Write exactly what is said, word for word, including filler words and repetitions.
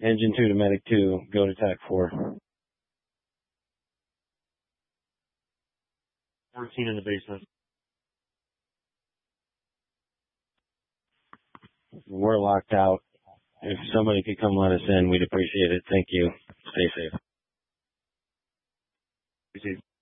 Engine two to Medic two, go to TAC four. fourteen in the basement. We're locked out. If somebody could come let us in, we'd appreciate it. Thank you. Stay safe. Be safe.